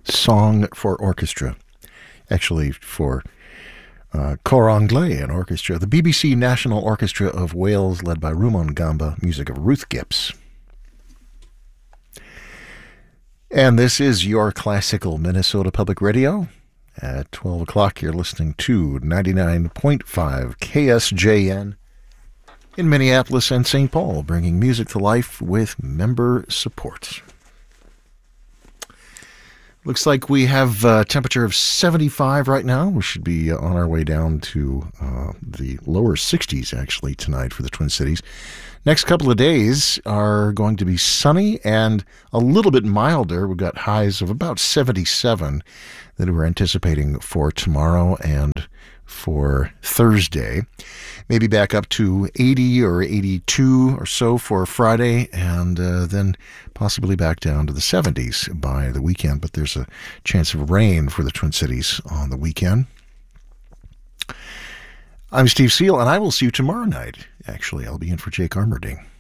Song for Orchestra. Actually, for Cor Anglais, an orchestra. The BBC National Orchestra of Wales, led by Rumon Gamba, music of Ruth Gibbs. And this is your classical Minnesota Public Radio. At 12 o'clock, you're listening to 99.5 KSJN in Minneapolis and St. Paul, bringing music to life with member support. Looks like we have a temperature of 75 right now. We should be on our way down to the lower 60s, actually, tonight for the Twin Cities. Next couple of days are going to be sunny and a little bit milder. We've got highs of about 77 that we're anticipating for tomorrow and for Thursday. Maybe back up to 80 or 82 or so for Friday, and then possibly back down to the 70s by the weekend. But there's a chance of rain for the Twin Cities on the weekend. I'm Steve Seal, and I will see you tomorrow night. Actually, I'll be in for Jake Armerding.